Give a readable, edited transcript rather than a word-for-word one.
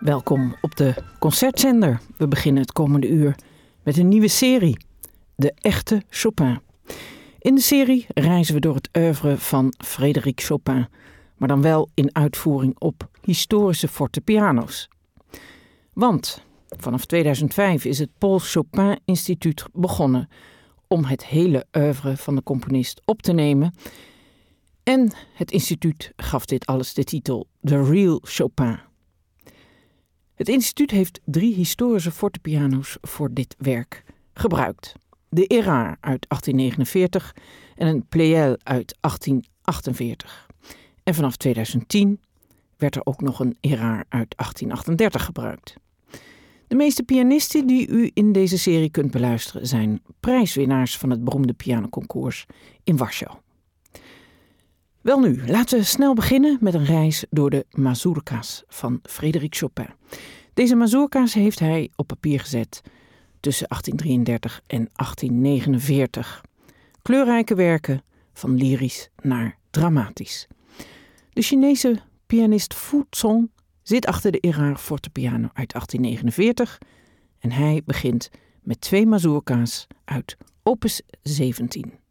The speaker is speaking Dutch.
Welkom op de Concertzender. We beginnen het komende uur met een nieuwe serie, De Echte Chopin. In de serie reizen we door het oeuvre van Frédéric Chopin, maar dan wel in uitvoering op historische fortepiano's. Want vanaf 2005 is het Paul Chopin Instituut begonnen om het hele oeuvre van de componist op te nemen. En het instituut gaf dit alles de titel The Real Chopin. Het instituut heeft 3 historische fortepiano's voor dit werk gebruikt. De Erard uit 1849 en een Pleyel uit 1848. En vanaf 2010 werd er ook nog een Erard uit 1838 gebruikt. De meeste pianisten die u in deze serie kunt beluisteren zijn prijswinnaars van het beroemde pianoconcours in Warschau. Welnu, laten we snel beginnen met een reis door de mazurka's van Frédéric Chopin. Deze mazurka's heeft hij op papier gezet tussen 1833 en 1849. Kleurrijke werken, van lyrisch naar dramatisch. De Chinese pianist Fu Zong zit achter de Erard fortepiano uit 1849 en hij begint met 2 mazurka's uit opus 17.